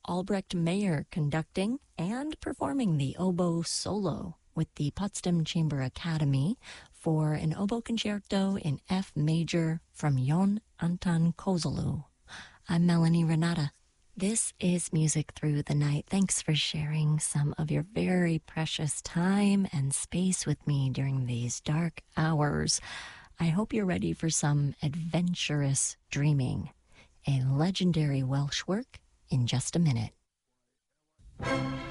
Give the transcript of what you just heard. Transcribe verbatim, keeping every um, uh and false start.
Albrecht Meyer conducting and performing the oboe solo with the Potsdam Chamber Academy for an oboe concerto in F major from Jon Anton Kozellu. I'm Melanie Renata. This is Music Through the Night. Thanks for sharing some of your very precious time and space with me during these dark hours. I hope you're ready for some adventurous dreaming. A legendary Welsh work in just a minute.